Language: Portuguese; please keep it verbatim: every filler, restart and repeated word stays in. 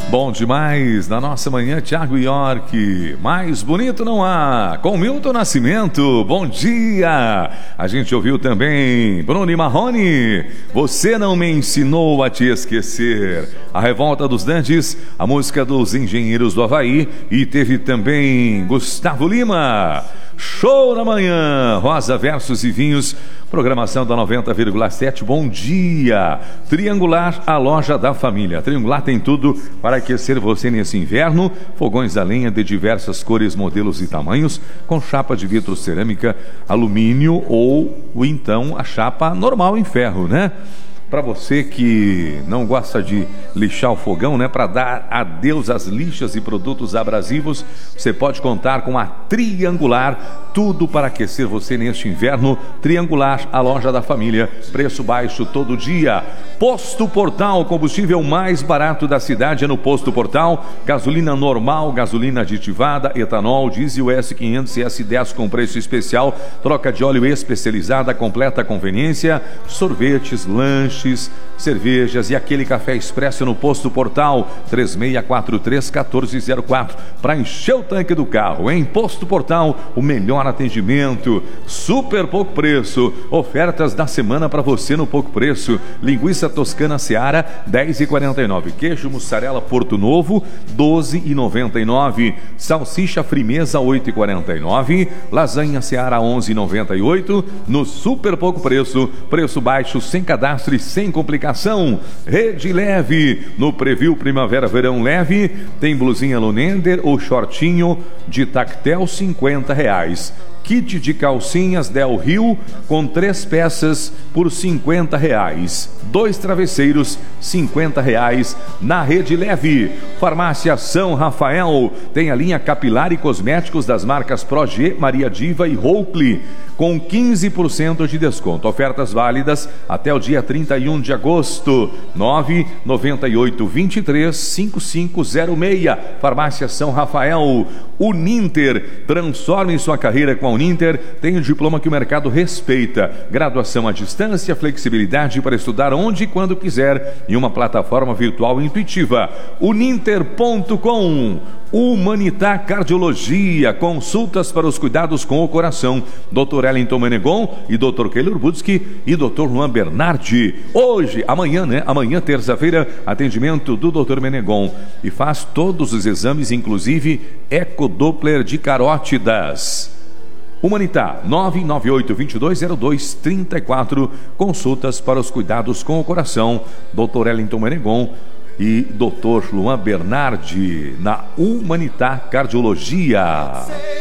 Bom demais, na nossa manhã, Thiago York, mais bonito não há, com Milton Nascimento, bom dia. A gente ouviu também Bruno Marrone, Você Não Me Ensinou a Te Esquecer, A Revolta dos Dantes, a música dos Engenheiros do Havaí, e teve também Gustavo Lima, Show na Manhã, Rosa Versos e Vinhos, programação da noventa vírgula sete, bom dia. Triangular, a loja da família. Triangular tem tudo para aquecer você nesse inverno, fogões a lenha de diversas cores, modelos e tamanhos, com chapa de vidro cerâmica, alumínio ou, ou então a chapa normal em ferro, né? Para você que não gosta de lixar o fogão, né, para dar adeus às lixas e produtos abrasivos, você pode contar com a Triangular, tudo para aquecer você neste inverno. Triangular, a loja da família, preço baixo todo dia. Posto Portal, combustível mais barato da cidade é no Posto Portal. Gasolina normal, gasolina aditivada, etanol, diesel S quinhentos e S dez com preço especial, troca de óleo especializada, completa conveniência, sorvetes, lanches, cervejas e aquele café expresso no Posto Portal. Três seis quatro três, um quatro zero quatro para encher o tanque do carro. Em Posto Portal, o melhor atendimento, super pouco preço, ofertas da semana para você no pouco preço. Linguiça toscana Seara, dez e quarenta e nove. Queijo mussarela Porto Novo, doze e noventa e nove. Salsicha Frimeza, oito e quarenta e nove. Lasanha Seara, onze e noventa e oito. No super pouco preço, preço baixo, sem cadastro e sem complicação. Rede Leve, no Preview Primavera Verão Leve, tem blusinha Lunender ou shortinho de tactel, cinquenta reais. Kit de calcinhas Del Rio com três peças por cinquenta reais. Dois travesseiros, cinquenta reais na Rede Leve. Farmácia São Rafael tem a linha capilar e cosméticos das marcas Progê, Maria Diva e Hokley com quinze por cento de desconto. Ofertas válidas até o dia trinta e um de agosto. nove nove oito, vinte e três, cinquenta e cinco zero seis. Farmácia São Rafael. Uninter, transforme sua carreira com a Uninter. Tem um diploma que o mercado respeita. Graduação à distância, flexibilidade para estudar onde e quando quiser em uma plataforma virtual intuitiva. uninter ponto com. Humanitar Cardiologia, consultas para os cuidados com o coração. doutor Ellington Menegon e doutor Keylor Budski e doutor Luan Bernardi. Hoje, amanhã, né? Amanhã, terça-feira, atendimento do doutor Menegon. E faz todos os exames, inclusive ecodoppler de carótidas. Humanitar, nove nove oito, dois dois zero dois, três quatro. Consultas para os cuidados com o coração. doutor Ellington Menegon e doutor Luan Bernardi, na Humanitar Cardiologia.